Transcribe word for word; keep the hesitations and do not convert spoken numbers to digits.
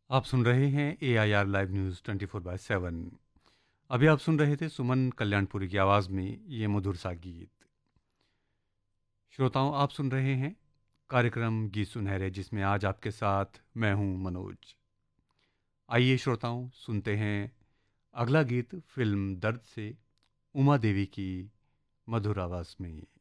आप सुन रहे हैं ए I R live news twenty four by seven. अभी आप सुन रहे थे सुमन कल्याणपुरी की आवाज़ में ये मधुर सा गीत। श्रोताओं, आप सुन रहे हैं कार्यक्रम गीत सुनहरे, जिसमें आज आपके साथ मैं हूं मनोज। आइए श्रोताओं, सुनते हैं अगला गीत फिल्म दर्द से, उमा देवी की मधुर आवाज़ में।